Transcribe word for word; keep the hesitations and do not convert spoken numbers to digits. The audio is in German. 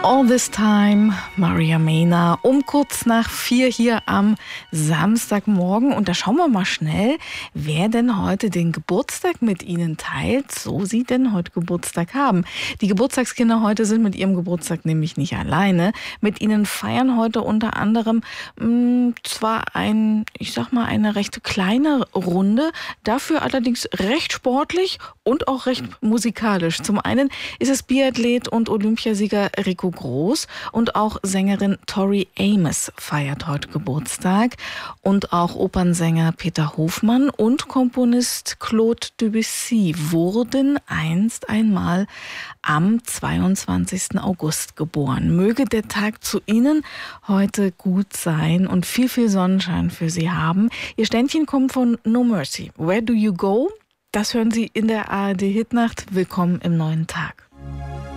All This Time, Maria Mena, um kurz nach vier hier am Samstagmorgen. Und da schauen wir mal schnell, wer denn heute den Geburtstag mit Ihnen teilt, so Sie denn heute Geburtstag haben. Die Geburtstagskinder heute sind mit ihrem Geburtstag nämlich nicht alleine. Mit ihnen feiern heute unter anderem mh, zwar ein, ich sag mal, eine recht kleine Runde, dafür allerdings recht sportlich und auch recht musikalisch. Zum einen ist es Biathlet und Olympiasieger Rico Groß und auch Sängerin Tori Amos feiert heute Geburtstag und auch Opernsänger Peter Hofmann und Komponist Claude Debussy wurden einst einmal am zweiundzwanzigsten August geboren. Möge der Tag zu Ihnen heute gut sein und viel, viel Sonnenschein für Sie haben. Ihr Ständchen kommt von No Mercy. Where Do You Go? Das hören Sie in der A R D Hitnacht. Willkommen im neuen Tag.